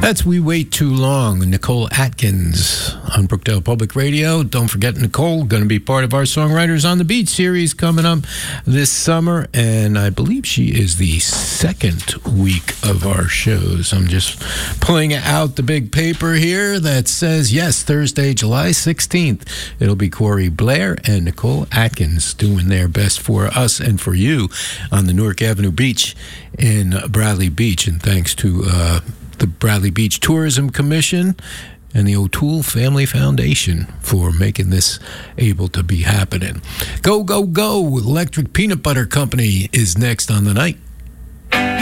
That's We Wait Too Long, Nicole Atkins on Brookdale Public Radio. Don't forget, Nicole, going to be part of our Songwriters on the Beach series coming up this summer, and I believe she is the second week of our shows. I'm just pulling out the big paper here that says, yes, Thursday, July 16th, it'll be Corey Blair and Nicole Atkins doing their best for us and for you on the Newark Avenue Beach in Bradley Beach, and thanks to the Bradley Beach Tourism Commission and the O'Toole Family Foundation for making this able to be happening. Go, go, go! Electric Peanut Butter Company is next on the night.